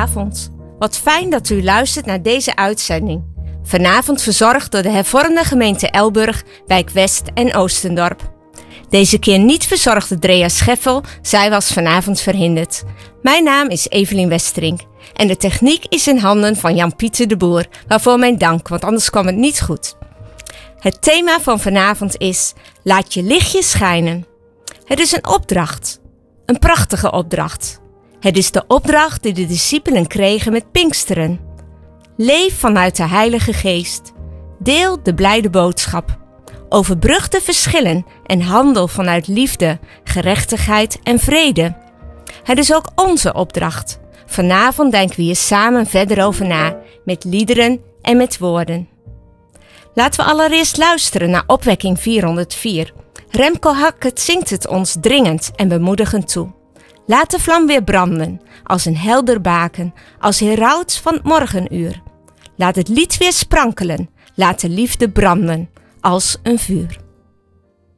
Goedenavond. Wat fijn dat u luistert naar deze uitzending. Vanavond verzorgd door de hervormde gemeente Elburg, wijk West en Oostendorp. Deze keer niet verzorgde Drea Scheffel, zij was vanavond verhinderd. Mijn naam is Evelien Westerink en de techniek is in handen van Jan-Pieter de Boer, waarvoor mijn dank, want anders kwam het niet goed. Het thema van vanavond is: laat je lichtje schijnen. Het is een opdracht, een prachtige opdracht. Het is de opdracht die de discipelen kregen met Pinksteren. Leef vanuit de Heilige Geest. Deel de blijde boodschap. Overbrug de verschillen en handel vanuit liefde, gerechtigheid en vrede. Het is ook onze opdracht. Vanavond denken we hier samen verder over na, met liederen en met woorden. Laten we allereerst luisteren naar opwekking 404. Remco Hackert zingt het ons dringend en bemoedigend toe. Laat de vlam weer branden, als een helder baken, als heraut van het morgenuur. Laat het lied weer sprankelen, laat de liefde branden, als een vuur.